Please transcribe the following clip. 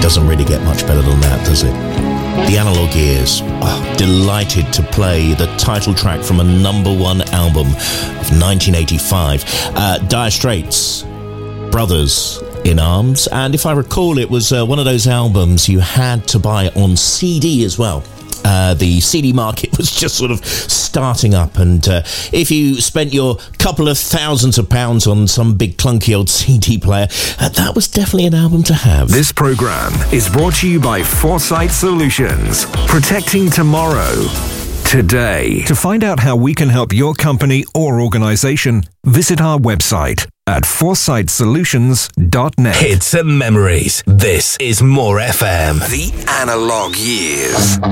Doesn't really get much better than that, does it? The Analog Years. Oh, delighted to play the title track from a #1 album of 1985. Dire Straits, Brothers in Arms. And if I recall, it was one of those albums you had to buy on CD as well. The CD market was just sort of starting up, and if you spent your couple of thousands of pounds on some big clunky old CD player, that was definitely an album to have. This program is brought to you by Foresight Solutions, protecting tomorrow today. To find out how we can help your company or organization, visit our website at foresightsolutions.net. Hits and memories. This is More FM. The Analog Years.